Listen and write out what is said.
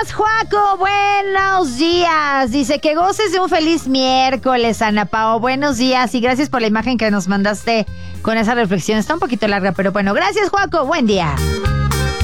Joaco, buenos días. Dice que goces de un feliz miércoles, Ana Pao. Buenos días y gracias por la imagen que nos mandaste con esa reflexión. Está un poquito larga, pero bueno, gracias, Joaco. Buen día.